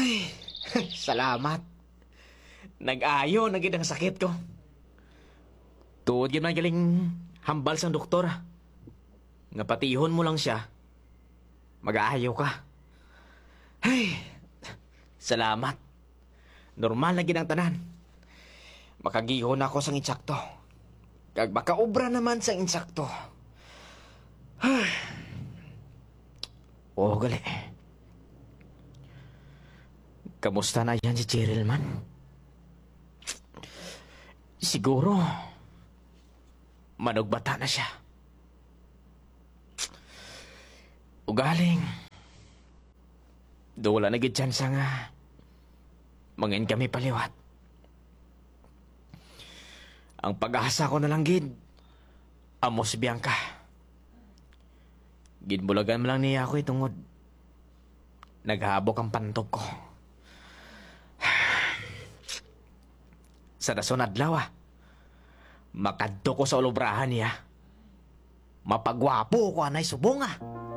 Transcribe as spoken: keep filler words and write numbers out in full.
Ay, salamat. Nag-ayo, naging ang sakit ko. Tuod yun man galing hambal sang doktor. Nga patihon mo lang siya, mag-aayaw ka. Ay, salamat. Normal na ginang tanan. Makagihon ako sang insakto. Kag makaobra naman sang insakto. Ay. Oo, gali. Kamusta na yan si Cheryl man? Siguro, manugbata na siya. Ugaling, doon na gid chance nga mangin kami paliwat. Ang pag-asa ko na lang gid, amo si Bianca. Ginbulagan mo lang niya ako itungod. Naghabok ang pantog ko. Sa dason adlaw ah, makadto ko sa ulubrahan niya. Mapagwapo ko anay subong ah.